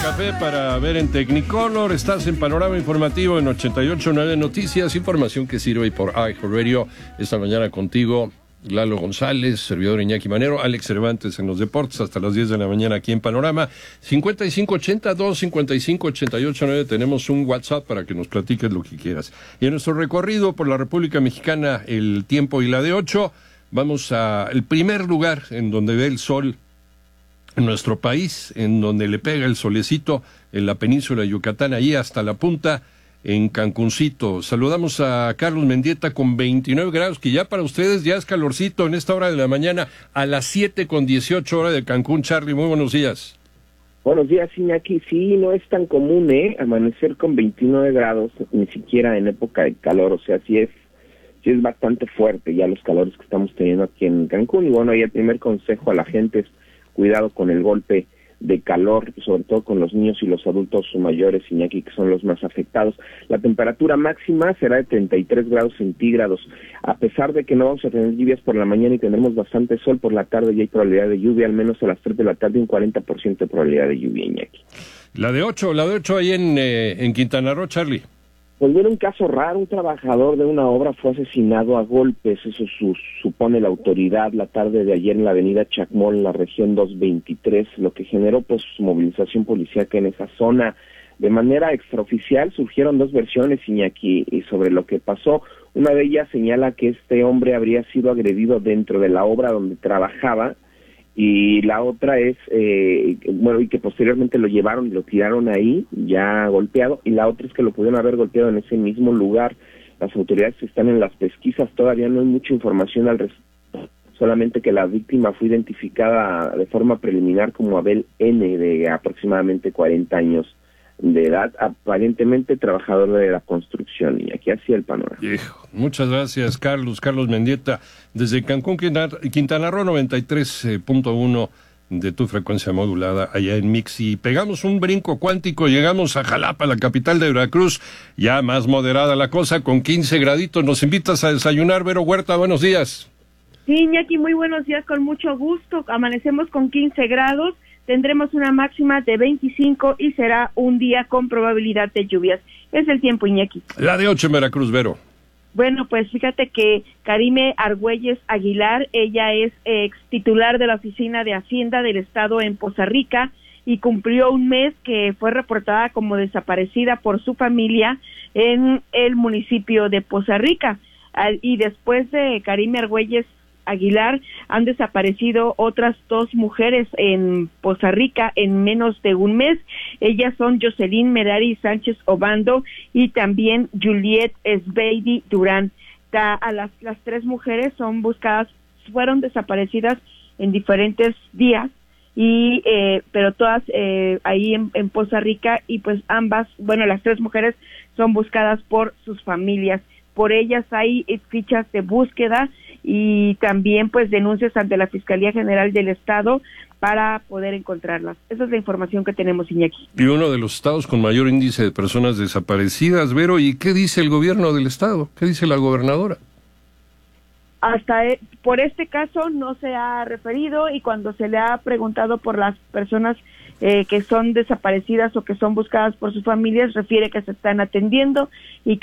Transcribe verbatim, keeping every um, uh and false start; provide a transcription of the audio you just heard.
café para ver en Technicolor. Estás en Panorama Informativo en ochenta y ocho punto nueve Noticias, información que sirve por iHeartRadio. Esta mañana contigo, Lalo González, servidor Iñaki Manero, Alex Cervantes en los deportes, hasta las diez de la mañana aquí en Panorama. cincuenta y cinco ochenta y dos cincuenta y cinco ochenta y ocho nueve, tenemos un WhatsApp para que nos platiques lo que quieras. Y en nuestro recorrido por la República Mexicana, el tiempo y la de ocho, vamos al primer lugar en donde ve el sol en nuestro país, en donde le pega el solecito en la península de Yucatán, ahí hasta la punta, en Cancuncito. Saludamos a Carlos Mendieta con veintinueve grados, que ya para ustedes ya es calorcito en esta hora de la mañana, a las siete con dieciocho hora de Cancún. Charlie, muy buenos días. Buenos días, Iñaki. Sí, no es tan común, ¿eh? Amanecer con veintinueve grados, ni siquiera en época de calor, o sea, sí es, sí es bastante fuerte ya los calores que estamos teniendo aquí en Cancún. Y bueno, ahí el primer consejo a la gente es cuidado con el golpe de calor, sobre todo con los niños y los adultos mayores, Iñaki, que son los más afectados. La temperatura máxima será de treinta y tres grados centígrados. A pesar de que no vamos a tener lluvias por la mañana y tendremos bastante sol por la tarde, y hay probabilidad de lluvia, al menos a las tres de la tarde, un cuarenta por ciento de probabilidad de lluvia, Iñaki. La de ocho, la de ocho ahí en, eh, en Quintana Roo, Charlie. Pues bueno, un caso raro, un trabajador de una obra fue asesinado a golpes, eso su, supone la autoridad la tarde de ayer en la avenida Chacmol, en la región doscientos veintitrés, lo que generó pues movilización policíaca en esa zona. De manera extraoficial surgieron dos versiones, Iñaki, sobre lo que pasó. Una de ellas señala que este hombre habría sido agredido dentro de la obra donde trabajaba, y la otra es, eh, bueno, y que posteriormente lo llevaron y lo tiraron ahí, ya golpeado, y la otra es que lo pudieron haber golpeado en ese mismo lugar. Las autoridades están en las pesquisas, todavía no hay mucha información al respecto, solamente que la víctima fue identificada de forma preliminar como Abel N., de aproximadamente cuarenta años de edad, aparentemente trabajador de la construcción. Y aquí hacía el panorama. Hijo, muchas gracias, Carlos. Carlos Mendieta, desde Cancún, Quintana, Quintana Roo, noventa y tres punto uno de tu frecuencia modulada allá en Mix. Y pegamos un brinco cuántico, llegamos a Jalapa, la capital de Veracruz, ya más moderada la cosa, con quince graditos. Nos invitas a desayunar, Vero Huerta, buenos días. Sí, Iñaki, muy buenos días, con mucho gusto. Amanecemos con quince grados. Tendremos una máxima de veinticinco y será un día con probabilidad de lluvias. Es el tiempo, Iñaki. La de ocho en Veracruz, Vero. Bueno, pues fíjate que Karime Argüelles Aguilar, ella es ex titular de la Oficina de Hacienda del Estado en Poza Rica y cumplió un mes que fue reportada como desaparecida por su familia en el municipio de Poza Rica. Y después de Karime Argüelles Aguilar, han desaparecido otras dos mujeres en Poza Rica en menos de un mes. Ellas son Jocelyn Merari Sánchez Obando y también Juliet Esbeidi Durán. Ta, a las, las tres mujeres son buscadas, fueron desaparecidas en diferentes días, y eh, pero todas eh, ahí en, en Poza Rica, y pues ambas, bueno, las tres mujeres son buscadas por sus familias. Por ellas hay fichas de búsqueda y también pues denuncias ante la Fiscalía General del Estado para poder encontrarlas. Esa es la información que tenemos, Iñaki. Y uno de los estados con mayor índice de personas desaparecidas, Vero, ¿y qué dice el gobierno del estado? ¿Qué dice la gobernadora? Hasta eh, por este caso no se ha referido, y cuando se le ha preguntado por las personas eh, que son desaparecidas o que son buscadas por sus familias, refiere que se están atendiendo y